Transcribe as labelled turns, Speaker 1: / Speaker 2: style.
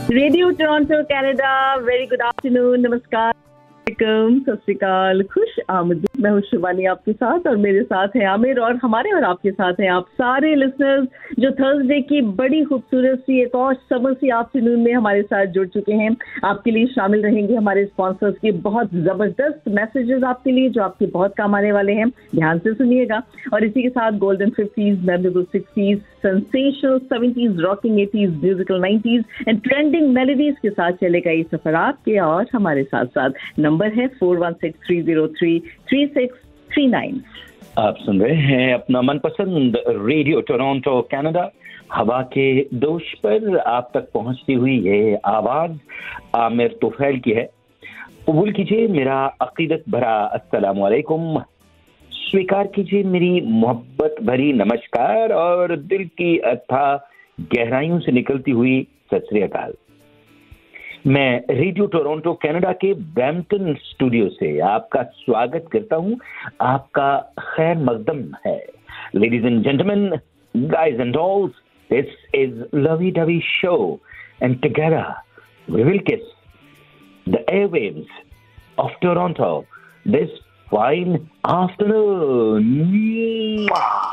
Speaker 1: Radio Toronto Canada, very good afternoon, नमस्कार, सत श्री अकाल, खुश आमदीद। मैं हूँ शिवानी आपके साथ और मेरे साथ है आमिर और हमारे और आपके साथ हैं आप सारे लिसनर्स जो थर्सडे की बड़ी खूबसूरत सी एक और समर सी आफ्टरनून में हमारे साथ जुड़ चुके हैं। आपके लिए शामिल रहेंगे हमारे स्पॉन्सर्स के बहुत जबरदस्त मैसेजेस आपके लिए जो आपके बहुत काम आने वाले हैं। ध्यान से सुनिएगा। और इसी के साथ golden 50s, memorable 60s, sensational 70s, rocking 80s, musical 90s and trending melodies के साथ चलेगा ये सफर आपके और हमारे साथ साथ। नंबर है 4163033639।
Speaker 2: आप सुन रहे हैं अपना मनपसंद रेडियो टोरंटो कनाडा। हवा के दोष पर आप तक पहुंचती हुई ये आवाज आमिर तुफैल की है। कबूल कीजिए मेरा अकीदत भरा अस्सलाम वालेकुम। स्वीकार कीजिए मेरी मोहब्बत भरी नमस्कार और दिल की अथाह गहराइयों से निकलती हुई सत श्री अकाल। मैं रेडियो टोरंटो कनाडा के ब्रैम्पटन स्टूडियो से आपका स्वागत करता हूं। आपका खैर मकदम है। Ladies and gentleman, guys and dolls, this is lovey dovey show and together we will किस the airwaves of Toronto this fine afternoon.